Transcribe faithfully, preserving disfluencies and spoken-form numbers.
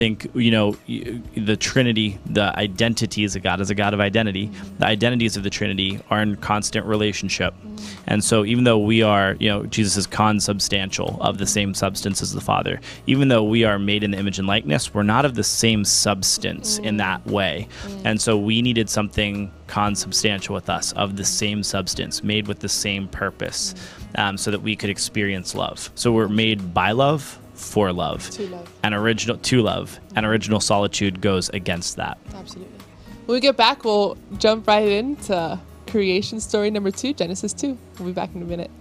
think, you know, the Trinity, the identities of God as a God of identity, the identities of the Trinity are in constant relationship. And so even though we are, you know, Jesus is consubstantial of the same substance as the Father, even though we are made in the image and likeness, we're not of the same substance in that way. And so we needed something consubstantial with us, of the same substance, made with the same purpose, um, so that we could experience love. So we're made by love, for love. To love. And original to love. And original solitude goes against that. Absolutely. When we get back, we'll jump right into creation story number two, Genesis two. We'll be back in a minute.